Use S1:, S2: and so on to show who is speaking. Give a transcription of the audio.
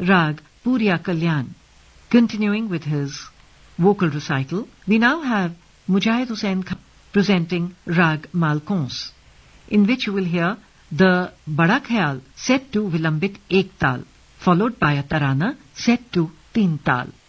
S1: Rag Puriya Kalyan. Continuing with his vocal recital, we now have Mujahid Hussain Khan presenting Rag Malkons, in which you will hear the Bada Khayal set to Vilambit Ek Tal, followed by a Tarana set to Teen Tal.